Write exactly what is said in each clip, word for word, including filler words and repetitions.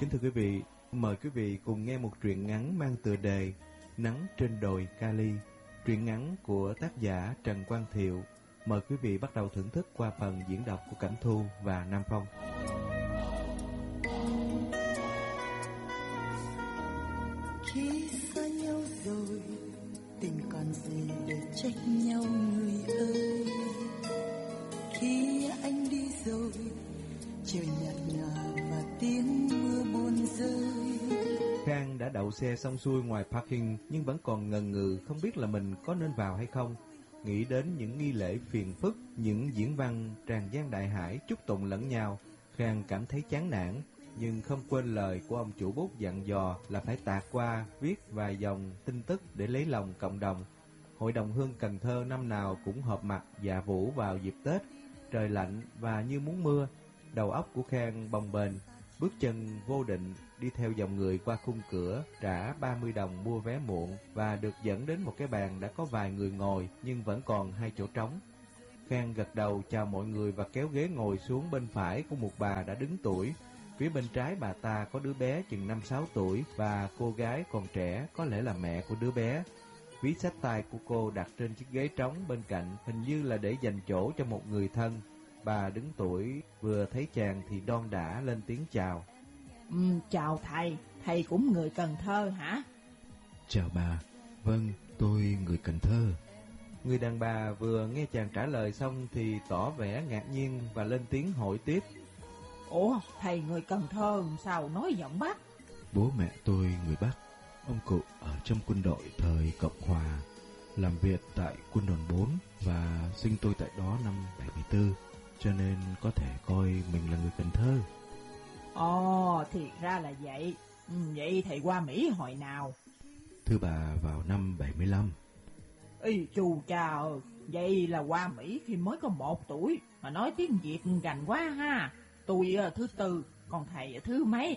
Kính thưa quý vị, mời quý vị cùng nghe một truyện ngắn mang tựa đề Nắng trên đồi Cali. Truyện ngắn của tác giả Trần Quang Thiệu. Mời quý vị bắt đầu thưởng thức qua phần diễn đọc của Cẩm Thu và Nam Phong. Khi xa nhau rồi, tình còn gì để trách nhau người ơi. Khi anh đi rồi, trời nhạt nhòa và tiếng mưa buồn rơi. Khang đã đậu xe xong xuôi ngoài parking nhưng vẫn còn ngần ngừ không biết là mình có nên vào hay không. Nghĩ đến những nghi lễ phiền phức, những diễn văn tràn gian đại hải chúc tụng lẫn nhau, Khang cảm thấy chán nản, nhưng không quên lời của ông chủ bút dặn dò là phải tạt qua viết vài dòng tin tức để lấy lòng cộng đồng. Hội đồng hương Cần Thơ năm nào cũng họp mặt dạ vũ vào dịp Tết, trời lạnh và như muốn mưa. Đầu óc của Khang bồng bềnh, bước chân vô định đi theo dòng người qua khung cửa, trả ba mươi đồng mua vé muộn và được dẫn đến một cái bàn đã có vài người ngồi nhưng vẫn còn hai chỗ trống. Khang gật đầu chào mọi người và kéo ghế ngồi xuống bên phải của một bà đã đứng tuổi. Phía bên trái bà ta có đứa bé chừng năm sáu tuổi và cô gái còn trẻ có lẽ là mẹ của đứa bé. Ví xách tay của cô đặt trên chiếc ghế trống bên cạnh, hình như là để dành chỗ cho một người thân. Bà đứng tuổi vừa thấy chàng thì đon đả lên tiếng chào. Ừ, chào thầy, thầy cũng người Cần Thơ hả? Chào bà, vâng, tôi người Cần Thơ. Người đàn bà vừa nghe chàng trả lời xong thì tỏ vẻ ngạc nhiên và lên tiếng hỏi tiếp. Ủa, thầy người Cần Thơ sao nói giọng Bắc? Bố mẹ tôi người Bắc, ông cụ ở trong quân đội thời Cộng Hòa, làm việc tại quân đoàn bốn và sinh tôi tại đó năm bảy mươi tư, cho nên có thể coi mình là người Cần Thơ. Ồ, thì ra là vậy. Ừ, vậy thầy qua Mỹ hồi nào? Thưa bà, vào năm bảy mươi lăm. Ý chù cha ơi, vậy là qua Mỹ khi mới có một tuổi mà nói tiếng Việt gành quá ha. Tôi thứ tư, còn thầy thứ mấy?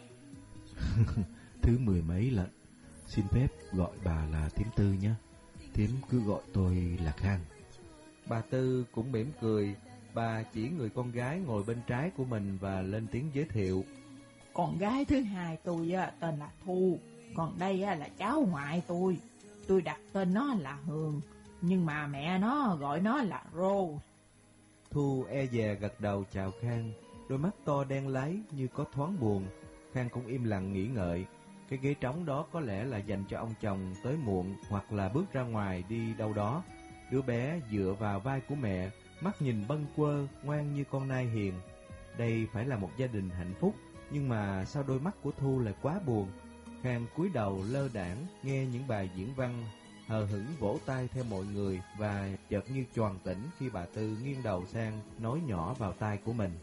Thứ mười mấy lận. Xin phép gọi bà là thím Tư nhé. Thím cứ gọi tôi là Khang. Bà Tư cũng mỉm cười. Bà chỉ người con gái ngồi bên trái của mình và lên tiếng giới thiệu. Con gái thứ hai tôi tên là Thu, còn đây là cháu ngoại tôi. Tôi đặt tên nó là Hường, nhưng mà mẹ nó gọi nó là Rose. Thu e dè gật đầu chào Khang, đôi mắt to đen láy như có thoáng buồn. Khang cũng im lặng nghĩ ngợi. Cái ghế trống đó có lẽ là dành cho ông chồng tới muộn hoặc là bước ra ngoài đi đâu đó. Đứa bé dựa vào vai của mẹ, mắt nhìn bâng quơ, ngoan như con nai hiền. Đây phải là một gia đình hạnh phúc, nhưng mà sao đôi mắt của Thu lại quá buồn. Khang cúi đầu lơ đãng nghe những bài diễn văn, hờ hững vỗ tay theo mọi người và chợt như choàng tỉnh khi bà Tư nghiêng đầu sang nói nhỏ vào tai của mình.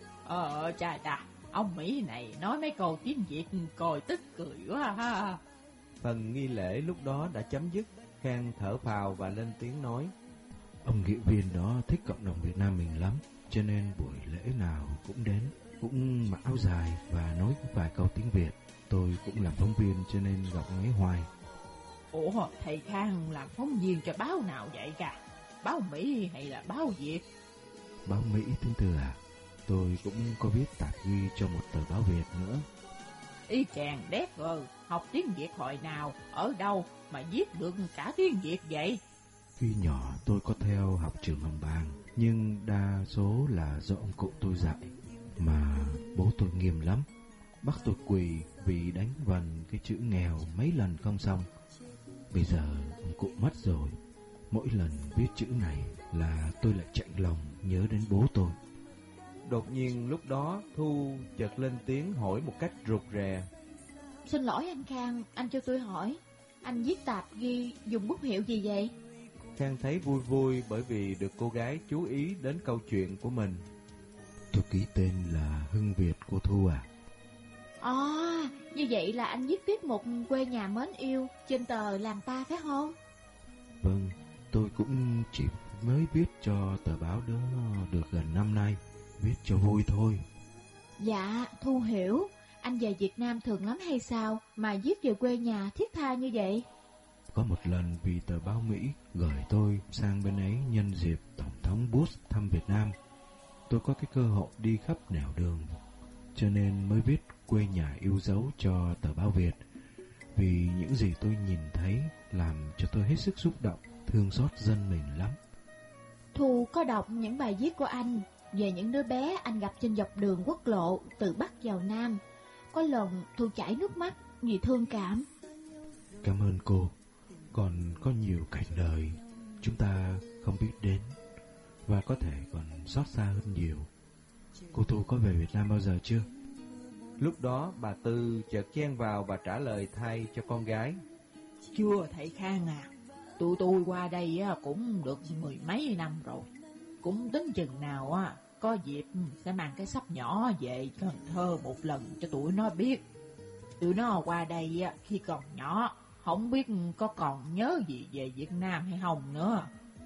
Ờ chà chà, ông Mỹ này nói mấy câu tiếng Việt coi tức cười quá ha. Phần nghi lễ lúc đó đã chấm dứt. Khang thở phào và lên tiếng nói. Ông nghị viên đó thích cộng đồng Việt Nam mình lắm, cho nên buổi lễ nào cũng đến, cũng mặc áo dài và nói vài câu tiếng Việt. Tôi cũng làm phóng viên cho nên gặp ông ấy hoài. Ủa, thầy Khang làm phóng viên cho báo nào vậy cả? Báo Mỹ hay là báo Việt? Báo Mỹ thưa Tư à? Tôi cũng có viết tạp ghi cho một tờ báo Việt nữa. Ý chàng đét rồi, học tiếng Việt hồi nào, ở đâu mà viết được cả tiếng Việt vậy? Khi nhỏ tôi có theo học trường Hồng Bàng, nhưng đa số là do ông cụ tôi dạy. Mà bố tôi nghiêm lắm, bắt tôi quỳ vì đánh vần cái chữ nghèo mấy lần không xong. Bây giờ ông cụ mất rồi, mỗi lần viết chữ này là tôi lại chạnh lòng nhớ đến bố tôi. Đột nhiên lúc đó Thu chợt lên tiếng hỏi một cách rụt rè. Xin lỗi anh Khang, anh cho tôi hỏi, anh viết tạp ghi dùng bút hiệu gì vậy? Khang thấy vui vui bởi vì được cô gái chú ý đến câu chuyện của mình. Tôi ký tên là Hưng Việt cô Thu à. À, như vậy là anh viết tiếp một quê nhà mến yêu trên tờ Làng Ta phải không? Vâng, tôi cũng chỉ mới viết cho tờ báo đó được gần năm nay, viết cho vui thôi. Dạ, Thu hiểu. Anh về Việt Nam thường lắm hay sao mà viết về quê nhà thiết tha như vậy? Có một lần vì tờ báo Mỹ gửi tôi sang bên ấy nhân dịp Tổng thống Bush thăm Việt Nam, tôi có cái cơ hội đi khắp nẻo đường. cho nên mới viết quê nhà yêu dấu cho tờ báo Việt. Vì những gì tôi nhìn thấy làm cho tôi hết sức xúc động, thương xót dân mình lắm. Thu có đọc những bài viết của anh về những đứa bé anh gặp trên dọc đường quốc lộ từ Bắc vào Nam. Có lần Thu chảy nước mắt vì thương cảm. Cảm ơn cô. Còn có nhiều cảnh đời chúng ta không biết đến, và có thể còn xót xa hơn nhiều. Cô Thu có về Việt Nam bao giờ chưa? Lúc đó bà Tư chợt chen vào và trả lời thay cho con gái. Chưa thầy Khang à, tụi tôi qua đây cũng được mười mấy năm rồi. Cũng tính chừng nào á có dịp sẽ mang cái sách nhỏ về Cần Thơ một lần cho tụi nó biết. Tụi nó qua đây khi còn nhỏ, không biết có còn nhớ gì về Việt Nam hay không nữa.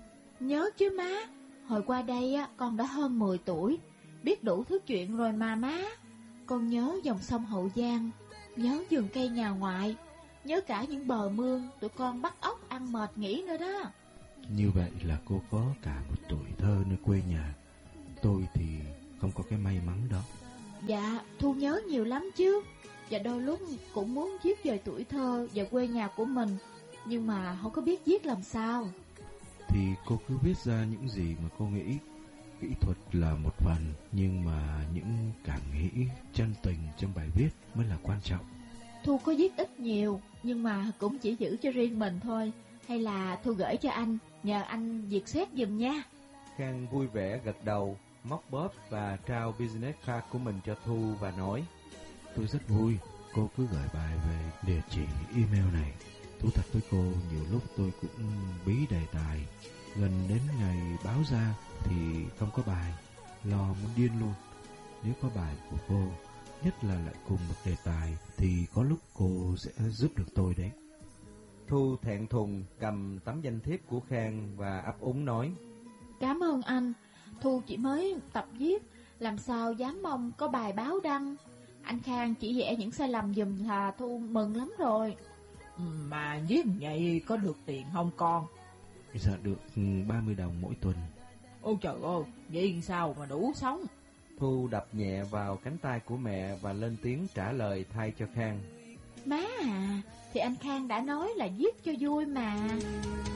Nhớ chứ má, hồi qua đây con đã hơn mười tuổi, biết đủ thứ chuyện rồi mà má. Con nhớ dòng sông Hậu Giang, nhớ vườn cây nhà ngoại, nhớ cả những bờ mương tụi con bắt ốc ăn mệt nghỉ nữa đó. Như vậy là cô có cả một tuổi thơ nơi quê nhà. Tôi thì không có cái may mắn đó. Dạ, Thu nhớ nhiều lắm chứ. Và đôi lúc cũng muốn viết về tuổi thơ và quê nhà của mình, nhưng mà không có biết viết làm sao. Thì cô cứ viết ra những gì mà cô nghĩ. Kỹ thuật là một phần, nhưng mà những cảm nghĩ chân tình trong bài viết mới là quan trọng. Thu có viết ít nhiều, nhưng mà cũng chỉ giữ cho riêng mình thôi. Hay là Thu gửi cho anh, nhờ anh duyệt xét giùm nha. Khang vui vẻ gật đầu, móc bóp và trao business card của mình cho Thu và nói: Tôi rất vui, cô cứ gửi bài về địa chỉ email này. Thú thật với cô, nhiều lúc tôi cũng bí đề tài. Gần đến ngày báo ra thì không có bài, lo muốn điên luôn. Nếu có bài của cô, nhất là lại cùng một đề tài, thì có lúc cô sẽ giúp được tôi đấy. Thu thẹn thùng cầm tấm danh thiếp của Khang và ấp úng nói: Cảm ơn anh, Thu chỉ mới tập viết, làm sao dám mong có bài báo đăng. Anh Khang chỉ vẽ những sai lầm giùm là Thu mừng lắm rồi. Mà viết vậy có được tiền không con? Dạ được ba mươi đồng mỗi tuần. Ôi trời ơi, vậy sao mà đủ sống? Thu đập nhẹ vào cánh tay của mẹ và lên tiếng trả lời thay cho Khang: Má à, thì anh Khang đã nói là viết cho vui mà.